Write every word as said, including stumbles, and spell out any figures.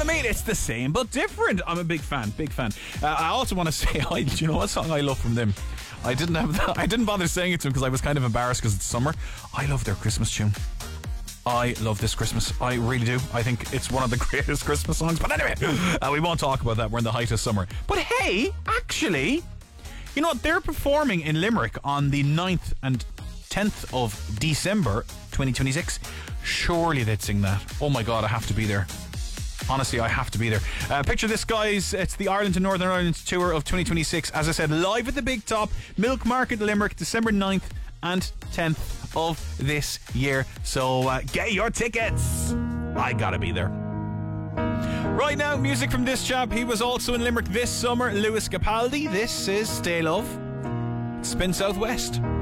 what I mean? It's the same but different. I'm a big fan, big fan. Uh, I also want to say, I, do you know what song I love from them? I didn't have that, I didn't bother saying it to them because I was kind of embarrassed because it's summer. I love their Christmas tune. I love this Christmas. I really do. I think it's one of the greatest Christmas songs. But anyway, uh, we won't talk about that. We're in the height of summer. But hey, actually, you know what? They're performing in Limerick on the ninth and tenth of December twenty twenty-six. Surely they'd sing that. Oh my God, I have to be there. Honestly, I have to be there. Uh, picture this, guys. It's the Ireland to Northern Ireland tour of twenty twenty-six. As I said, live at the Big Top, Milk Market, Limerick, December ninth and tenth of this year. So uh, get your tickets. I gotta be there. Right now, music from this chap. He was also in Limerick this summer, Lewis Capaldi. This is Stay Love. Spin Southwest.